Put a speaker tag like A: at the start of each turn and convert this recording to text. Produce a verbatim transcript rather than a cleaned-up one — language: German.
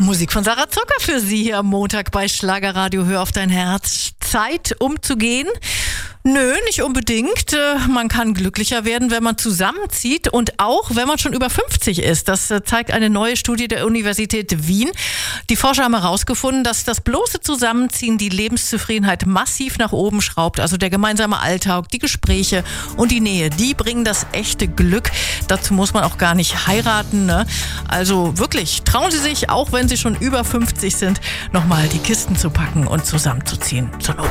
A: Musik von Sarah Zucker für Sie hier am Montag bei Schlagerradio. Hör auf dein Herz. Zeit umzugehen? Nö, nicht unbedingt. Man kann glücklicher werden, wenn man zusammenzieht und auch, wenn man schon über fünfzig ist. Das zeigt eine neue Studie der Universität Wien. Die Forscher haben herausgefunden, dass das bloße Zusammenziehen die Lebenszufriedenheit massiv nach oben schraubt. Also der gemeinsame Alltag, die Gespräche und die Nähe, die bringen das echte Glück. Dazu muss man auch gar nicht heiraten, ne? Also wirklich, trauen Sie sich, auch wenn Sie schon über fünfzig sind, nochmal die Kisten zu packen und zusammenzuziehen. Zur Not